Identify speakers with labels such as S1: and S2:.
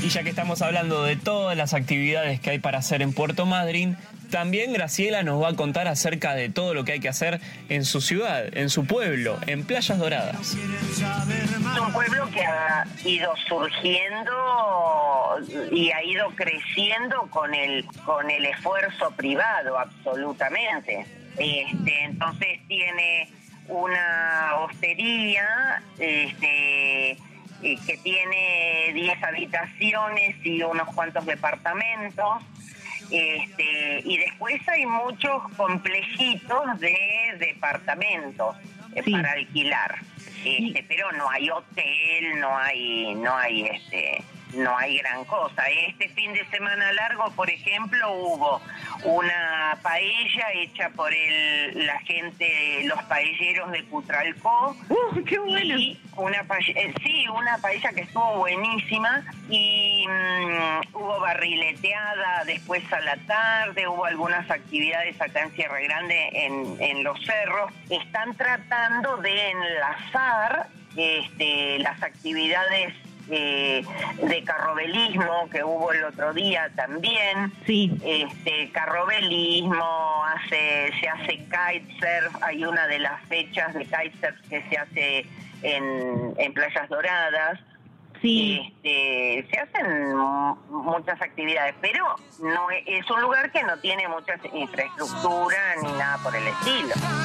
S1: Y ya que estamos hablando de todas las actividades que hay para hacer en Puerto Madryn, también Graciela nos va a contar acerca de todo lo que hay que hacer en su ciudad, en su pueblo, en Playas Doradas.
S2: Es un pueblo que ha ido surgiendo y ha ido creciendo con el esfuerzo privado, absolutamente. Entonces tiene una hostería que tiene 10 habitaciones y unos cuantos departamentos. Y después hay muchos complejitos de departamentos para alquilar. Pero no hay hotel, no hay gran cosa. Este fin de semana largo, por ejemplo, hubo una paella hecha por la gente, los paelleros de Cutralcó.
S3: ¡Qué bueno!
S2: Y una paella que estuvo buenísima. Y hubo barrileteada después a la tarde, hubo algunas actividades acá en Sierra Grande, en los cerros. Están tratando de enlazar las actividades de carrobelismo que hubo el otro día también.
S3: Sí.
S2: Carrobelismo, se hace kitesurf. Hay una de las fechas de kitesurf que se hace en Playas Doradas.
S3: Sí.
S2: Se hacen muchas actividades, pero no es un lugar que no tiene mucha infraestructura ni nada por el estilo.